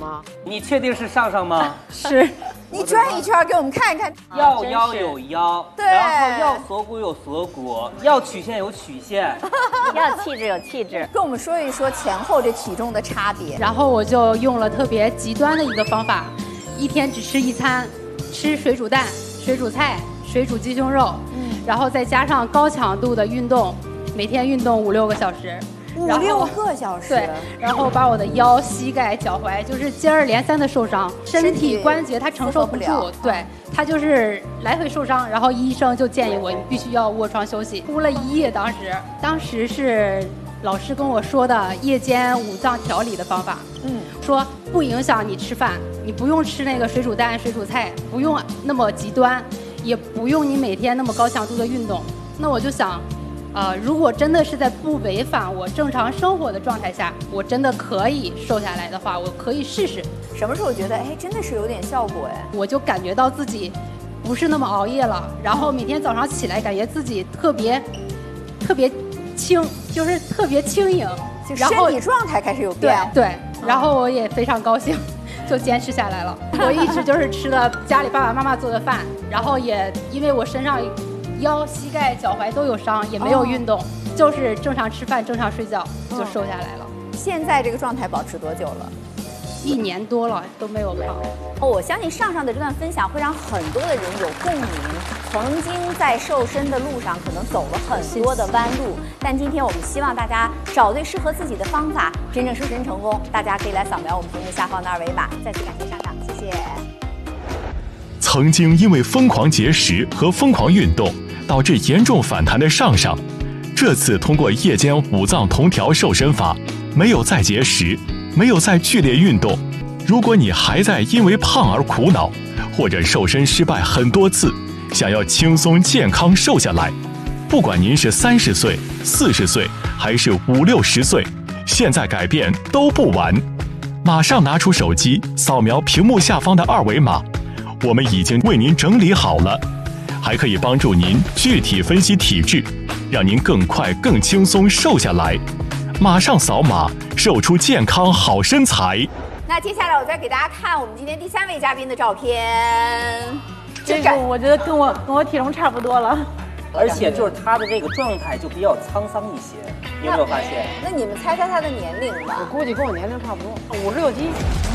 吗？ 你确定是上上吗？ 是。 你转一圈给我们看一看。 要腰有腰， 对， 然后要锁骨有锁骨，要曲线有曲线， 要气质有气质。 跟我们说一说前后这体重的差别。 然后我就用了特别极端的一个方法，一天只吃一餐，吃水煮蛋、水煮菜、水煮鸡胸肉，然后再加上高强度的运动，每天运动5、6个小时。 5、6个小时， 对，然后把我的腰、膝盖、脚踝就是接二连三的受伤，身体关节它承受不住，对，它就是来回受伤。然后医生就建议我，你必须要卧床休息，哭了1夜。当时是老师跟我说的夜间5脏调理的方法，说不影响你吃饭，你不用吃那个水煮蛋、水煮菜，不用那么极端，也不用你每天那么高强度的运动。那我就想。如果真的是在不违反我正常生活的状态下，我真的可以瘦下来的话，我可以试试。 什么时候觉得真的是有点效果哎？ 我就感觉到自己不是那么熬夜了，然后每天早上起来感觉自己特别轻，就是特别轻盈， 就身体状态开始有变化。 对，然后我也非常高兴。就坚持下来了。我一直就是吃了家里爸爸妈妈做的饭，然后也因为我身上腰、膝盖、脚踝都有伤，也没有运动，就是正常吃饭、正常睡觉，就瘦下来了。 现在这个状态保持多久了 ？1年多了都没有胖。 我相信上的这段分享会让很多的人有共鸣。曾经在瘦身的路上可能走了很多的弯路，但今天我们希望大家找对适合自己的方法，真正瘦身成功。大家可以来扫描我们节目下方的2维码。再次感谢上上，谢谢。 曾经因为疯狂节食和疯狂运动导致严重反弹的上上，这次通过夜间5脏同调瘦身法，没有再节食，没有再剧烈运动。如果你还在因为胖而苦恼，或者瘦身失败很多次，想要轻松健康瘦下来，不管您是30岁、40岁还是50、60岁，现在改变都不晚。马上拿出手机扫描屏幕下方的2维码，我们已经为您整理好了，还可以帮助您具体分析体质，让您更快更轻松瘦下来。马上扫码，瘦出健康好身材。 那接下来我再给大家看我们今天第3位嘉宾的照片。 这个我觉得跟我体重差不多了， 而且就是他的这个状态就比较沧桑一些，你有没有发现？ 那你们猜猜他的年龄吧。 我估计跟我年龄差不多，56、7。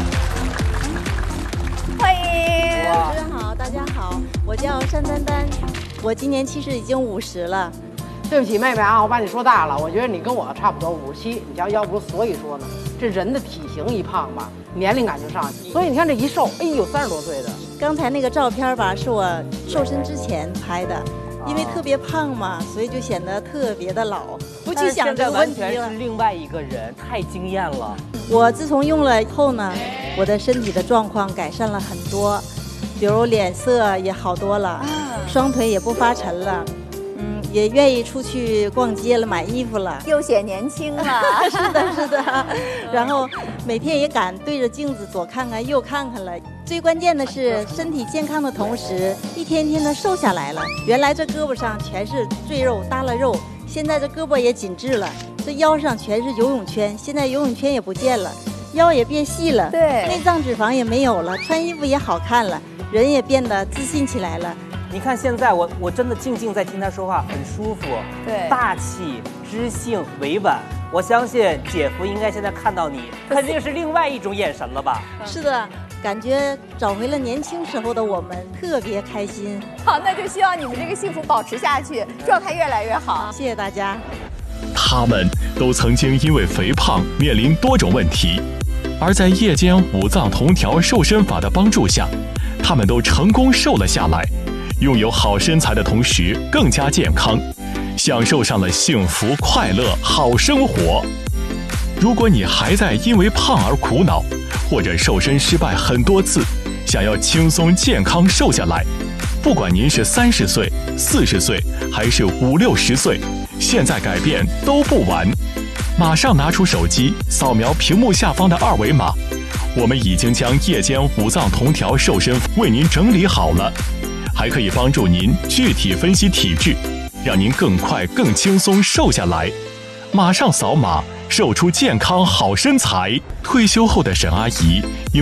欢迎， 主持人好，大家好，我叫单丹丹，我今年其实已经50了。 对不起，妹妹啊，我把你说大了。我觉得你跟我差不多57，你瞧，要不所以说呢，这人的体型一胖吧，年龄感就上去。所以你看这一瘦，哎呦，30多岁的。 刚才那个照片吧，是我瘦身之前拍的，因为特别胖嘛，所以就显得特别的老，不去想这个问题了。 完全是另外一个人，太惊艳了。 我自从用了以后呢，我的身体的状况改善了很多，比如脸色也好多了，双腿也不发沉了。也愿意出去逛街了，买衣服了， 又显年轻了。 是的，是的。然后每天也敢对着镜子左看看右看看了。最关键的是身体健康的同时，一天天的瘦下来了。原来这胳膊上全是赘肉耷拉肉，现在这胳膊也紧致了。这腰上全是游泳圈，现在游泳圈也不见了，腰也变细了， 对， 内脏脂肪也没有了，穿衣服也好看了，人也变得自信起来了。 你看现在我真的静静在听他说话，很舒服， 对， 大气、知性、委婉。我相信姐夫应该现在看到你，肯定是另外一种眼神了吧？ 是的，感觉找回了年轻时候的我们，特别开心。 好，那就希望你们这个幸福保持下去，状态越来越好。 谢谢大家。 他们都曾经因为肥胖面临多种问题，而在夜间5脏同调瘦身法的帮助下，他们都成功瘦了下来。拥有好身材的同时更加健康，享受上了幸福快乐好生活。如果你还在因为胖而苦恼，或者瘦身失败很多次，想要轻松健康瘦下来，不管您是30岁、40岁还是50、60岁，现在改变都不晚。马上拿出手机扫描屏幕下方的2维码，我们已经将夜间5脏同调瘦身为您整理好了，还可以帮助您具体分析体质，让您更快更轻松瘦下来。马上扫码，瘦出健康好身材。退休后的沈阿姨因